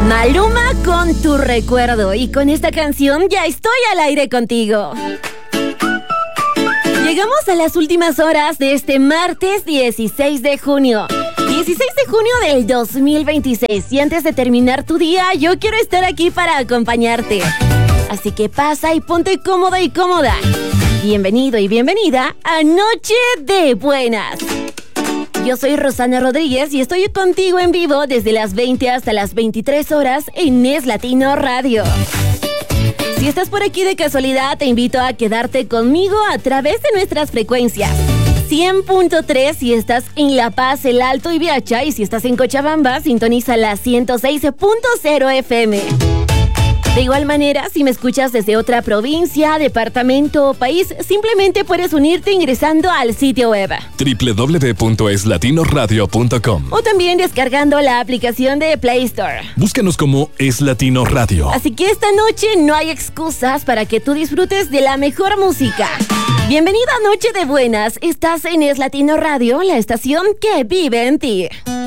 Maluma con Tu Recuerdo. Y con esta canción ya estoy al aire contigo. Llegamos a las últimas horas de este martes 16 de junio. 16 de junio del 2026. Y antes de terminar tu día, yo quiero estar aquí para acompañarte. Así que pasa y ponte cómoda y cómoda. Bienvenido y bienvenida a Noche de Buenas. Yo soy Rosana Rodríguez y estoy contigo en vivo desde las 20 hasta las 23 horas en Es Latino Radio. Si estás por aquí de casualidad, te invito a quedarte conmigo a través de nuestras frecuencias. 100.3 si estás en La Paz, El Alto y Viacha, y si estás en Cochabamba, sintoniza la 106.0 FM. De igual manera, si me escuchas desde otra provincia, departamento o país, simplemente puedes unirte ingresando al sitio web www.eslatinoradio.com o también descargando la aplicación de Play Store. Búscanos como Es Latino Radio. Así que esta noche no hay excusas para que tú disfrutes de la mejor música. Bienvenida a Noche de Buenas. Estás en Es Latino Radio, la estación que vive en ti.